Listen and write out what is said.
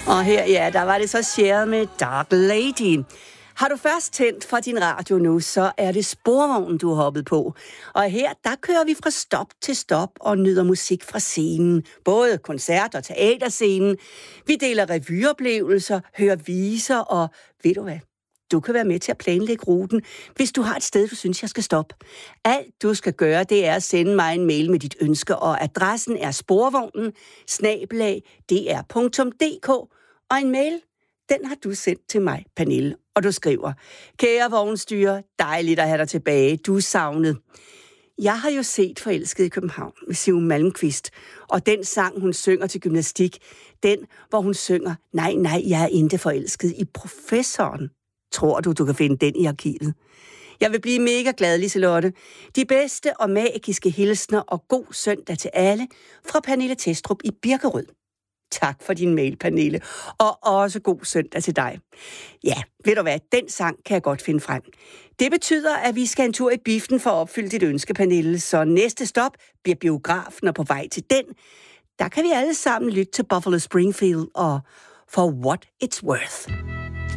Og her, ja, der var det så shared med Dark Lady. Har du først tændt for din radio nu, så er det Sporvognen, du har hoppet på. Og her, der kører vi fra stop til stop og nyder musik fra scenen. Både koncert- og teaterscenen. Vi deler revyoplevelser, hører viser og ved du hvad? Du kan være med til at planlægge ruten, hvis du har et sted, du synes, jeg skal stoppe. Alt du skal gøre, det er at sende mig en mail med dit ønske, og adressen er sporvognen@dr.dk, og en mail, den har du sendt til mig, Pernille, og du skriver: Kære vognstyre, dejligt at have dig tilbage, du er savnet. Jeg har jo set Forelsket i København med Siv Malmkvist, og den sang, hun synger til gymnastik, den, hvor hun synger, nej, jeg er ikke forelsket i professoren. Tror du kan finde den i arkivet? Jeg vil blive mega glad, Liselotte. De bedste og magiske hilsner og god søndag til alle fra Pernille Testrup i Birkerød. Tak for din mail, Pernille, og også god søndag til dig. Ja, ved du hvad, den sang kan jeg godt finde frem. Det betyder, at vi skal en tur i biffen for at opfylde dit ønske, Pernille, så næste stop bliver biografen, og på vej til den, der kan vi alle sammen lytte til Buffalo Springfield og For What It's Worth.